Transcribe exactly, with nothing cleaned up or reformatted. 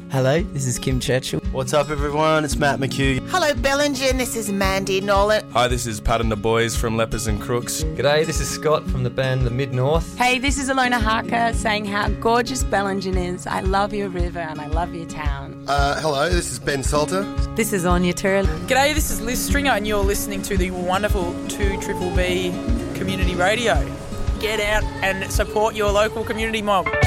Hello, this is Kim Churchill. What's up, everyone? It's Matt McHugh. Hello, Bellingen. This is Mandy Nolan. Hi, this is Pat and the Boys from Lepers and Crooks. G'day, this is Scott from the band The Mid-North. Hey, this is Alona Harker saying how gorgeous Bellingen is. I love your river and I love your town. Uh, hello, this is Ben Salter. This is Anya Turrell. G'day, this is Liz Stringer and you're listening to the wonderful two B B Community Radio. Get out and support your local community mob.